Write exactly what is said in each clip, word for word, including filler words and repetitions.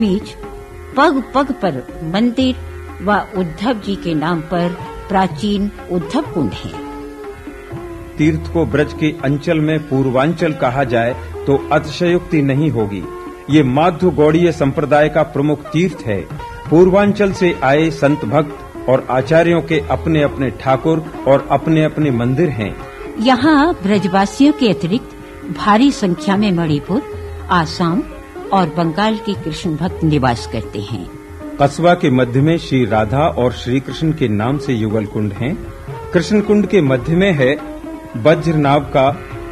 बीच पग पग पर मंदिर व उद्धव जी के नाम पर प्राचीन उद्धव कुंड है। तीर्थ को ब्रज के अंचल में पूर्वांचल कहा जाए तो अतिशयोक्ति नहीं होगी। ये माध्व गौड़ीय संप्रदाय का प्रमुख तीर्थ है। पूर्वांचल से आए संत भक्त और आचार्यों के अपने अपने ठाकुर और अपने अपने मंदिर हैं। यहाँ ब्रजवासियों के अतिरिक्त भारी संख्या में मणिपुर, आसाम और बंगाल के कृष्ण भक्त निवास करते हैं। कस्बा के मध्य में श्री राधा और श्री कृष्ण के नाम से युगल कुंड हैं। कृष्ण कुंड के मध्य में है वज्रनाभ का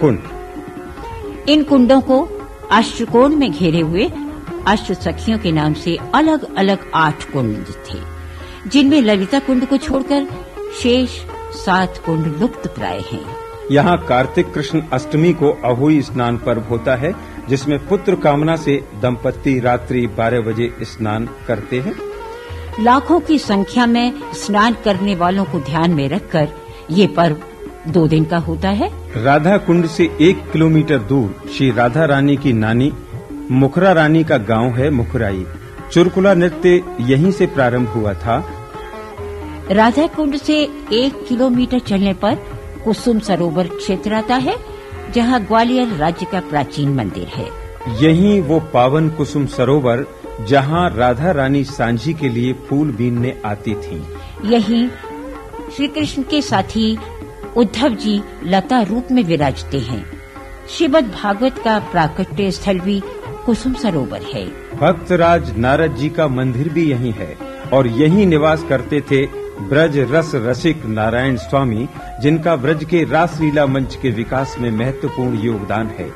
कुंड। इन कुंडों को अष्टकोण में घेरे हुए अष्ट सखियों के नाम से अलग अलग आठ कुंड थे, जिनमें ललिता कुंड को छोड़कर शेष सात कुंड लुप्त प्राय हैं। यहाँ कार्तिक कृष्ण अष्टमी को अहोई स्नान पर्व होता है, जिसमें पुत्र कामना से दंपति रात्रि बारह बजे स्नान करते हैं। लाखों की संख्या में स्नान करने वालों को ध्यान में रखकर ये पर्व दो दिन का होता है। राधा कुंड से एक किलोमीटर दूर श्री राधा रानी की नानी मुखरा रानी का गांव है मुखराई। चुरकुला नृत्य यहीं से प्रारंभ हुआ था। राधा कुंड से एक किलोमीटर चलने पर कुसुम सरोवर क्षेत्र आता है, जहां ग्वालियर राज्य का प्राचीन मंदिर है। यहीं वो पावन कुसुम सरोवर जहां राधा रानी सांझी के लिए फूल बीनने आती थीं। यहीं श्री कृष्ण के साथी उद्धव जी लता रूप में विराजते हैं। श्रीमद् भागवत का प्राकट्य स्थल भी कुसुम सरोवर है। भक्तराज नारद जी का मंदिर भी यहीं है और यहीं निवास करते थे ब्रज रस रसिक नारायण स्वामी, जिनका ब्रज के रासलीला मंच के विकास में महत्वपूर्ण योगदान है।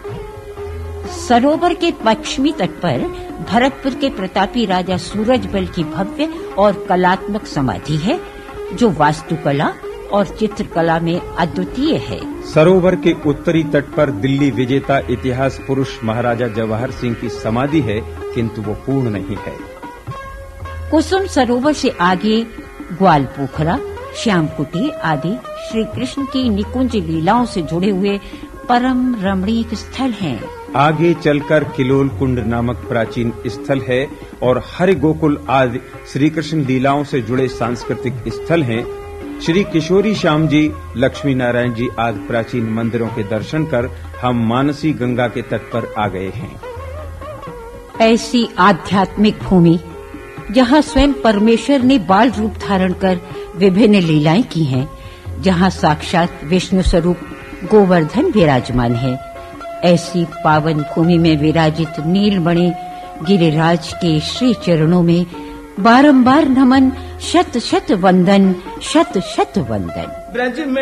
सरोवर के पश्चिमी तट पर भरतपुर के प्रतापी राजा सूरजबल की भव्य और कलात्मक समाधि है, जो वास्तुकला और चित्रकला में अद्वितीय है। सरोवर के उत्तरी तट पर दिल्ली विजेता इतिहास पुरुष महाराजा जवाहर सिंह की समाधि है, किंतु वो पूर्ण नहीं है। कुसुम सरोवर से आगे ग्वाल पोखरा, श्याम कुटी आदि श्री कृष्ण की निकुंज लीलाओं से जुड़े हुए परम रमणीक स्थल हैं। आगे चलकर किलोल कुंड नामक प्राचीन स्थल है और हरि गोकुल आदि श्री कृष्ण लीलाओं से जुड़े सांस्कृतिक स्थल हैं। श्री किशोरी श्याम जी, लक्ष्मी नारायण जी आदि प्राचीन मंदिरों के दर्शन कर हम मानसी गंगा के तट पर आ गए हैं। ऐसी आध्यात्मिक भूमि जहाँ स्वयं परमेश्वर ने बाल रूप धारण कर विभिन्न लीलाएं की हैं, जहाँ साक्षात विष्णु स्वरूप गोवर्धन विराजमान है, ऐसी पावन भूमि में विराजित नीलमणि गिरिराज के श्री चरणों में बारंबार नमन, शत शत वंदन, शत शत वंदन।